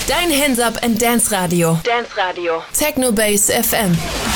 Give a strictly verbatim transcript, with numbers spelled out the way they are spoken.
Dein Hands Up and Dance Radio. Dance Radio. Techno Base F M.